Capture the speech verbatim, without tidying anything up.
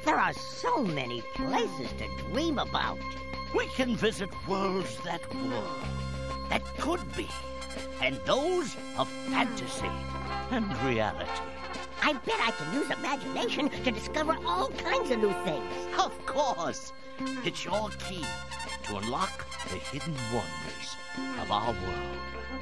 There are so many places to dream about. We can visit worlds that were, that could be, and those of fantasy and reality. I bet I can use imagination to discover all kinds of new things. Of course. It's your key to unlock the hidden wonders of our world.